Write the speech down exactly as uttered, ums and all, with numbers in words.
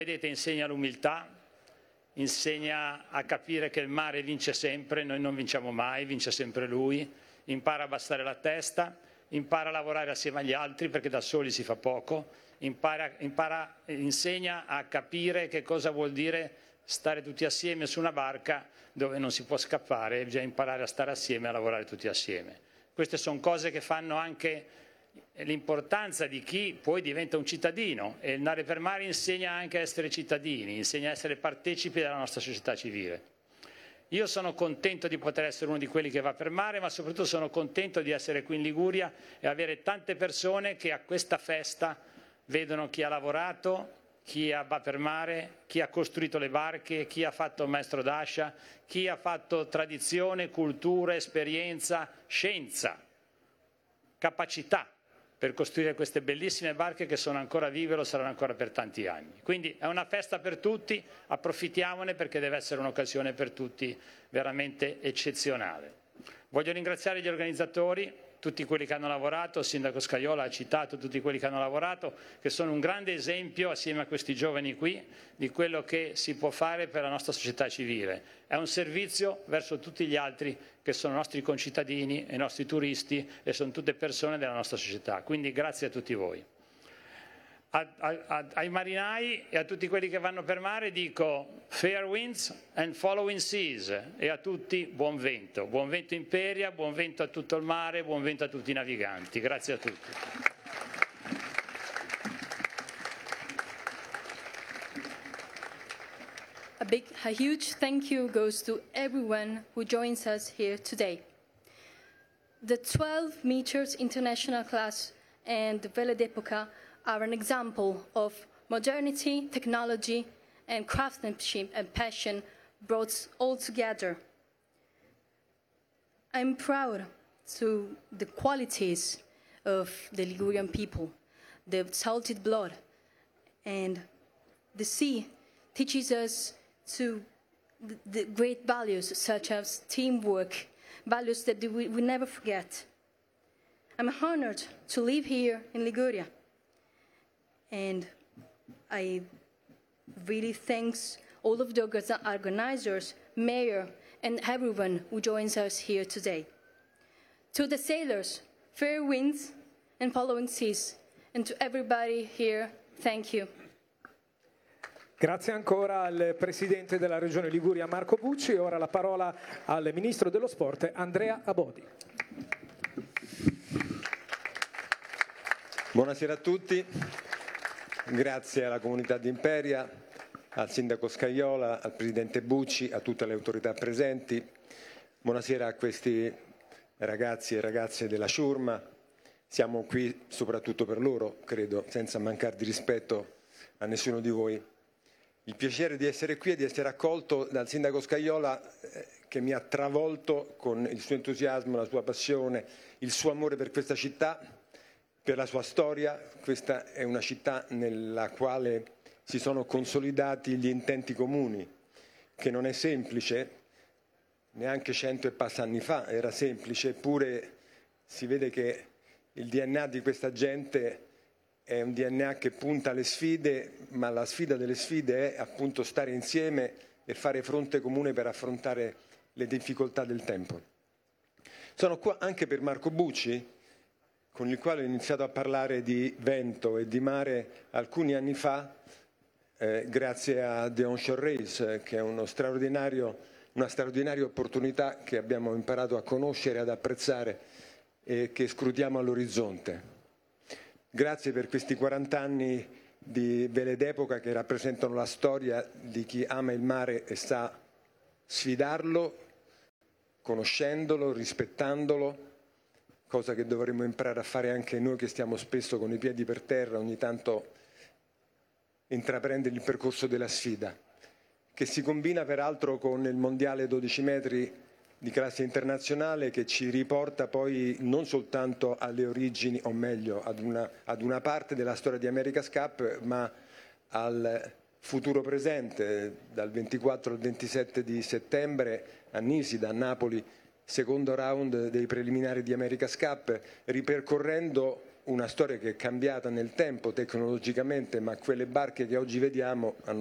Vedete, insegna l'umiltà, insegna a capire che il mare vince sempre, noi non vinciamo mai, vince sempre lui, impara a abbassare la testa, impara a lavorare assieme agli altri perché da soli si fa poco, impara, impara, insegna a capire che cosa vuol dire stare tutti assieme su una barca dove non si può scappare, bisogna imparare a stare assieme e a lavorare tutti assieme. Queste sono cose che fanno anche l'importanza di chi poi diventa un cittadino, e il Mare per Mare insegna anche a essere cittadini, insegna a essere partecipi della nostra società civile. Io sono contento di poter essere uno di quelli che va per mare, ma soprattutto sono contento di essere qui in Liguria e avere tante persone che a questa festa vedono chi ha lavorato, chi va per mare, chi ha costruito le barche, chi ha fatto il maestro d'ascia, chi ha fatto tradizione, cultura, esperienza, scienza, capacità per costruire queste bellissime barche che sono ancora vive e lo saranno ancora per tanti anni. Quindi è una festa per tutti, approfittiamone perché deve essere un'occasione per tutti veramente eccezionale. Voglio ringraziare gli organizzatori, tutti quelli che hanno lavorato, il sindaco Scajola ha citato tutti quelli che hanno lavorato, che sono un grande esempio assieme a questi giovani qui di quello che si può fare per la nostra società civile. È un servizio verso tutti gli altri che sono nostri concittadini e nostri turisti e sono tutte persone della nostra società. Quindi grazie a tutti voi. A, a, ai marinai e a tutti quelli che vanno per mare dico fair winds and following seas, e a tutti buon vento, buon vento Imperia, buon vento a tutto il mare, buon vento a tutti i naviganti. Grazie a tutti. A big, a huge thank you goes to everyone who joins us here today. The twelve meters international class and the Vele d'Epoca are an example of modernity, technology, and craftsmanship and passion brought all together. I'm proud to the qualities of the Ligurian people, the salted blood, and the sea teaches us to the, the great values such as teamwork, values that we, we never forget. I'm honored to live here in Liguria. And I really thank all of the organizers, mayor, and everyone who joins us here today. To the sailors, fair winds and following seas, and to everybody here, thank you. Grazie ancora al Presidente della Regione Liguria Marco Bucci, e ora la parola al Ministro dello Sport Andrea Abodi. Buonasera a tutti. Grazie alla comunità di Imperia, al Sindaco Scajola, al Presidente Bucci, a tutte le autorità presenti. Buonasera a questi ragazzi e ragazze della Ciurma. Siamo qui soprattutto per loro, credo, senza mancare di rispetto a nessuno di voi. Il piacere di essere qui e di essere accolto dal Sindaco Scajola, eh, che mi ha travolto con il suo entusiasmo, la sua passione, il suo amore per questa città, per la sua storia. Questa è una città nella quale si sono consolidati gli intenti comuni, che non è semplice, neanche cento e passa anni fa era semplice, eppure si vede che il D N A di questa gente è un D N A che punta alle sfide, ma la sfida delle sfide è appunto stare insieme e fare fronte comune per affrontare le difficoltà del tempo. Sono qua anche per Marco Bucci, con il quale ho iniziato a parlare di vento e di mare alcuni anni fa, eh, grazie a The Onshore Race, che è uno straordinario, una straordinaria opportunità che abbiamo imparato a conoscere e ad apprezzare e che scrutiamo all'orizzonte. Grazie per questi quaranta anni di Vele d'Epoca che rappresentano la storia di chi ama il mare e sa sfidarlo, conoscendolo, rispettandolo, cosa che dovremmo imparare a fare anche noi che stiamo spesso con i piedi per terra, ogni tanto intraprendere il percorso della sfida, che si combina peraltro con il mondiale dodici metri di classe internazionale, che ci riporta poi non soltanto alle origini, o meglio ad una, ad una parte della storia di America's Cup, ma al futuro presente, dal ventiquattro al ventisette di settembre a Nisida, a Napoli, secondo round dei preliminari di America's Cup, ripercorrendo una storia che è cambiata nel tempo tecnologicamente, ma quelle barche che oggi vediamo hanno